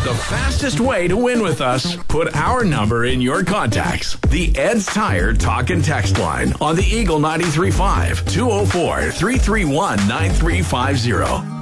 The fastest way to win with us, put our number in your contacts. The Ed's Tire Talk and Text line on the Eagle 93.5 204-331-9350.